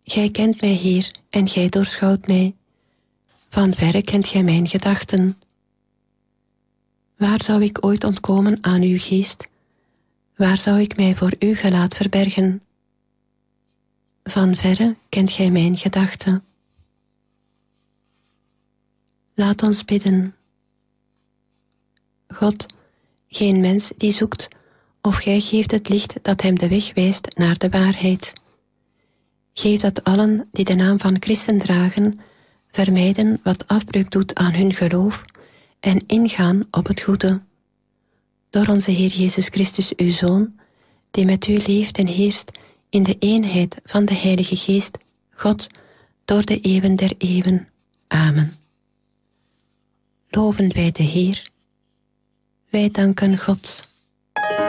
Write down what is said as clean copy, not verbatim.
Gij kent mij, Heer, en gij doorschouwt mij. Van verre kent gij mijn gedachten. Waar zou ik ooit ontkomen aan uw geest? Waar zou ik mij voor uw gelaat verbergen? Van verre kent gij mijn gedachten. Laat ons bidden. God, geen mens die zoekt, of gij geeft het licht dat hem de weg wijst naar de waarheid. Geef dat allen die de naam van Christen dragen, vermijden wat afbreuk doet aan hun geloof en ingaan op het goede. Door onze Heer Jezus Christus, uw Zoon, die met u leeft en heerst in de eenheid van de Heilige Geest, God, door de eeuwen der eeuwen. Amen. Loven wij de Heer. Wij danken God.